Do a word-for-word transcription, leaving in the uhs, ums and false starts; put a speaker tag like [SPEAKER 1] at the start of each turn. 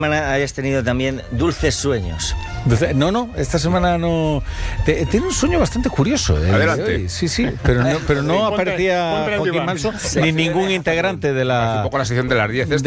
[SPEAKER 1] hayas tenido también dulces sueños.
[SPEAKER 2] No, no, esta semana no. Te, tiene un sueño bastante curioso. Eh,
[SPEAKER 3] Adelante.
[SPEAKER 2] Sí, sí, pero no, pero no
[SPEAKER 4] Ponte-
[SPEAKER 2] aparecía
[SPEAKER 4] ponte el
[SPEAKER 2] Joaquín
[SPEAKER 4] diván.
[SPEAKER 2] Manso ni ningún integrante de la.
[SPEAKER 3] Un poco la sección de las diez.